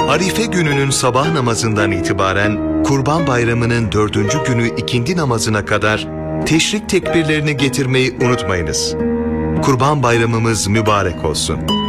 Arife gününün sabah namazından itibaren Kurban Bayramı'nın 4. günü ikindi namazına kadar teşrik tekbirlerini getirmeyi unutmayınız. Kurban Bayramımız mübarek olsun.